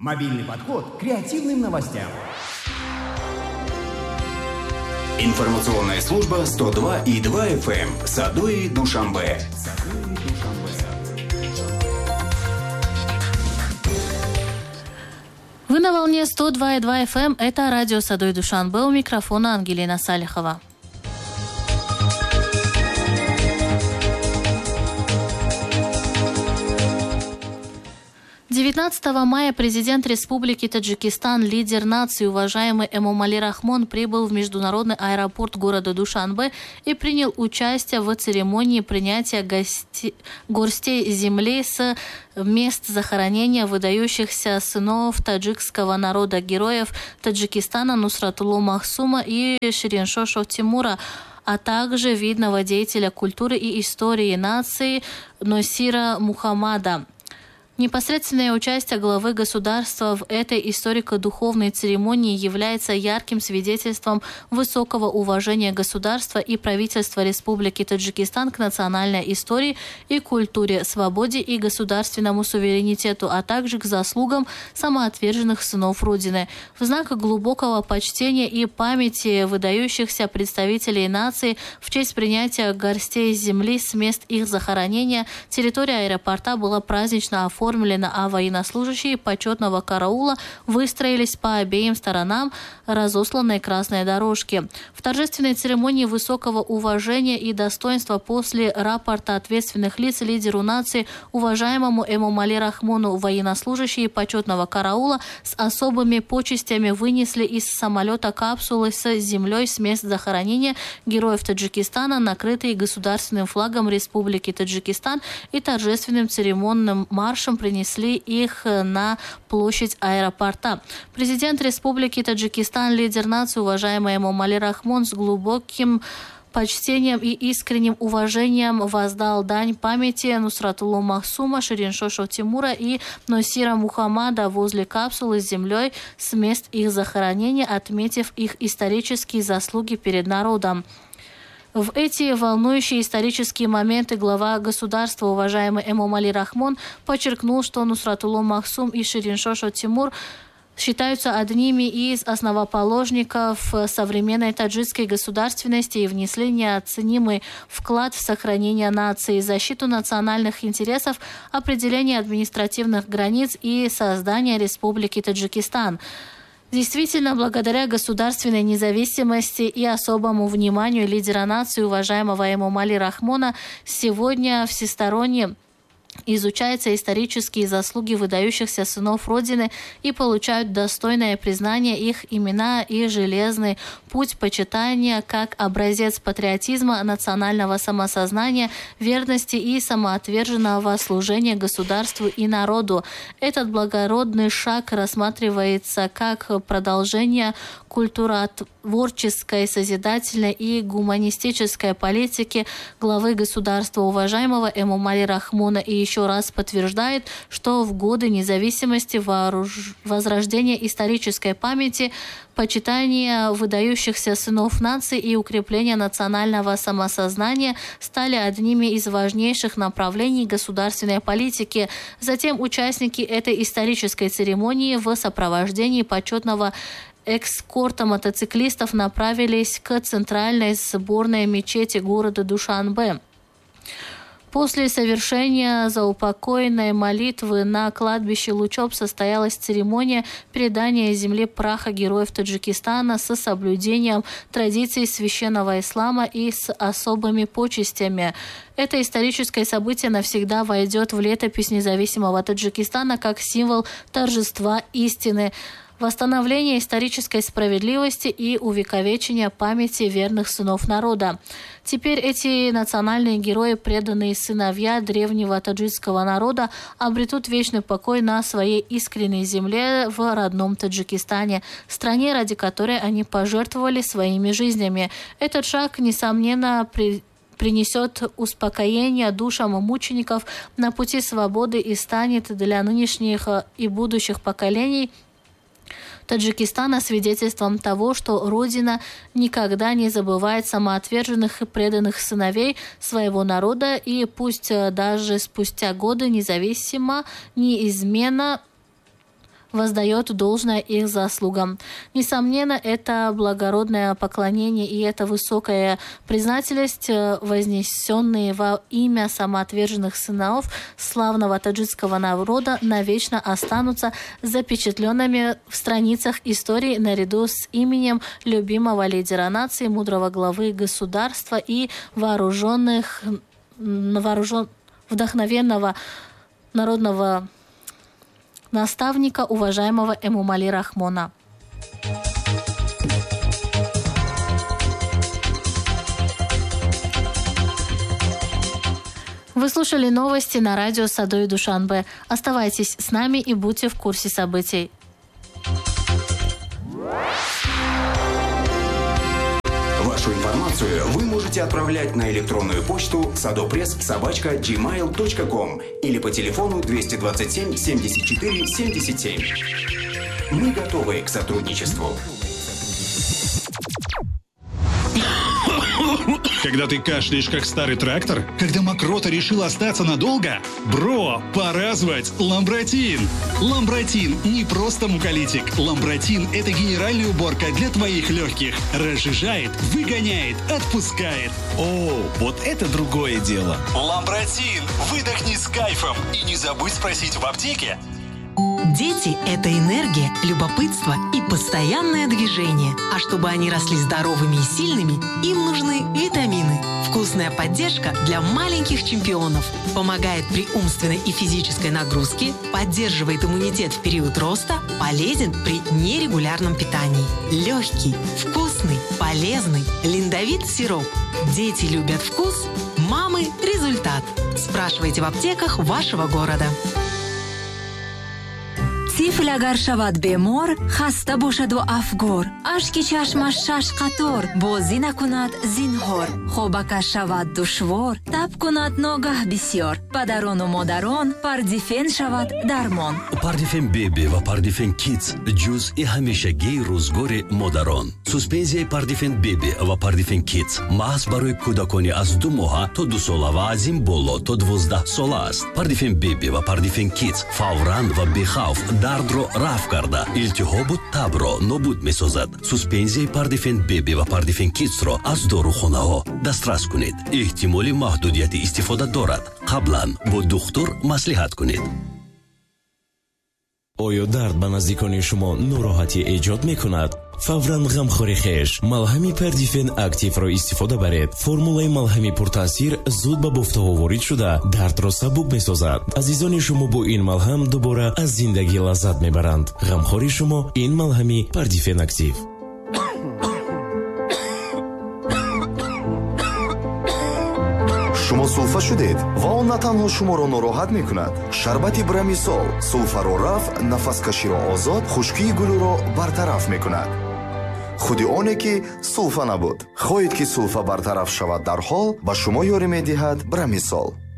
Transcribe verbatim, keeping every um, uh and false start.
Мобильный подход к креативным новостям. Информационная служба сто два и два эф эм. Садуи, Душанбе. Вы на волне сто два и два эф эм. Это радио Садуи, Душанбе. У микрофона Ангелина Салихова. девятнадцатого мая президент Республики Таджикистан, лидер нации, уважаемый Эмомали Рахмон, прибыл в международный аэропорт города Душанбе и принял участие в церемонии принятия гости... горстей земли с мест захоронения выдающихся сынов таджикского народа, героев Таджикистана Нусратулло Махсума и Шириншошо Тимура, а также видного деятеля культуры и истории нации Носира Мухаммада. Непосредственное участие главы государства в этой историко-духовной церемонии является ярким свидетельством высокого уважения государства и правительства Республики Таджикистан к национальной истории и культуре, свободе и государственному суверенитету, а также к заслугам самоотверженных сынов Родины. В знак глубокого почтения и памяти выдающихся представителей нации в честь принятия горстей земли с мест их захоронения территория аэропорта была празднично оформлена, а военнослужащие почетного караула выстроились по обеим сторонам разосланной красной дорожки. В торжественной церемонии высокого уважения и достоинства после рапорта ответственных лиц лидеру нации, уважаемому Эмомали Рахмону, военнослужащие почетного караула с особыми почестями вынесли из самолета капсулы с землей с мест захоронения героев Таджикистана, накрытые государственным флагом Республики Таджикистан, и торжественным церемонным маршем принесли их на площадь аэропорта. Президент Республики Таджикистан, лидер нации, уважаемый Эмомали Рахмон, с глубоким почтением и искренним уважением воздал дань памяти Нусратулло Махсума, Шириншошо Тимура и Носира Мухаммада возле капсулы с землей с мест их захоронения, отметив их исторические заслуги перед народом. В эти волнующие исторические моменты глава государства, уважаемый Эмомали Рахмон, подчеркнул, что Нусратулло Махсум и Шириншошо Тимур считаются одними из основоположников современной таджикской государственности и внесли неоценимый вклад в сохранение нации, защиту национальных интересов, определение административных границ и создание Республики Таджикистан. Действительно, благодаря государственной независимости и особому вниманию лидера нации, уважаемого Эмомали Рахмона, сегодня всесторонне изучаются исторические заслуги выдающихся сынов Родины и получают достойное признание их имена и железный путь почитания как образец патриотизма, национального самосознания, верности и самоотверженного служения государству и народу. Этот благородный шаг рассматривается как продолжение культуротворческой, созидательной и гуманистической политики главы государства, уважаемого Эмомали Рахмона, и еще раз подтверждает, что в годы независимости, вооруж... возрождения исторической памяти, почитание выдающихся сынов нации и укрепление национального самосознания стали одними из важнейших направлений государственной политики. Затем участники этой исторической церемонии в сопровождении почетного эскорта мотоциклистов направились к центральной соборной мечети города Душанбе. После совершения заупокойной молитвы на кладбище Лучоп состоялась церемония передания земли праха героев Таджикистана с соблюдением традиций священного ислама и с особыми почестями. Это историческое событие навсегда войдет в летопись независимого Таджикистана как символ торжества истины, восстановления исторической справедливости и увековечения памяти верных сынов народа. Теперь эти национальные герои, преданные сыновья древнего таджикского народа, обретут вечный покой на своей искренней земле в родном Таджикистане, стране, ради которой они пожертвовали своими жизнями. Этот шаг, несомненно, при принесет успокоение душам мучеников на пути свободы и станет для нынешних и будущих поколений Таджикистана свидетельством того, что Родина никогда не забывает самоотверженных и преданных сыновей своего народа, и пусть даже спустя годы независимо, неизменно воздает должное их заслугам. Несомненно, это благородное поклонение и эта высокая признательность, вознесенные во имя самоотверженных сынов славного таджикского народа, навечно останутся запечатленными в страницах истории наряду с именем любимого лидера нации, мудрого главы государства и вооруженных, вооружен, вдохновенного народного наставника, уважаемого Эмомали Рахмона. Вы слушали новости на радио Садой Душанбе. Оставайтесь с нами и будьте в курсе событий. Вашу информацию вы можете отправлять на электронную почту садопресс собака джимейл точка ком или по телефону двести двадцать семь семьдесят четыре семьдесят семь. Мы готовы к сотрудничеству. Когда ты кашляешь, как старый трактор? Когда мокрота решила остаться надолго? Бро, пора звать Ламбротин. Ламбротин не просто муколитик. Ламбротин – это генеральная уборка для твоих легких. Разжижает, выгоняет, отпускает. О, вот это другое дело. Ламбротин, выдохни с кайфом. И не забудь спросить в аптеке. Дети – это энергия, любопытство и постоянное движение. А чтобы они росли здоровыми и сильными, им нужны витамины. Вкусная поддержка для маленьких чемпионов. Помогает при умственной и физической нагрузке, поддерживает иммунитет в период роста, полезен при нерегулярном питании. Легкий, вкусный, полезный. Линдовит сироп. Дети любят вкус, мамы – результат. Спрашивайте в аптеках вашего города. طفل اگر شود بیمار خسته باشد و افگار اشک چشمش شش قطار بازی نکند زینهار خوابکش شود دشوار تب کند ناگه بسیار پدران و مادران پاردیفن شود درمان پاردیفن بیبی و پاردیفن کیدز جزئی همیشگی روزگار مادران سوسپنزیای پاردیفن بیبی و پاردیفن کیدز محض برای کودکانی از دو ماه تا دو ساله و از این بالا تا دوازده ساله است پاردیفن بیبی و پاردیفن کیدز فوراً و بی‌خوف دردро раф карда илтиҳобу табро нобуд месозад суспензияи пардифен беби ва пардифен кидсро аз дорухонаҳо дастрас кунед эҳтимоли маҳдудияти истифода дорад қаблан бо духтур маслиҳат кунед. оё дард ба наздикони шумо нороҳатӣ эҷод мекунад? фавран ғамхори хеш малҳами пардифен активро истифода баред. формулаи малҳами пуртаъсир зуд ба бофтаҳо ворид шуда дардро сабук месозад. азизони шумо бо ин малҳам дубора аз зиндагӣ лаззат мебаранд. ғамхори шумо ин малҳами пардифен актив. шумо сулфа шудед ва он на танҳо шуморо нороҳат мекунад. шарбати брамисол сулфаро раф, нафаскаширо озод, хушкии гулӯро бартараф мекунад. худи оне ки сулфа набуд. хоҳед ки сулфа бартараф шавад дар ҳол ба шумо ёрӣ медиҳад брамисол.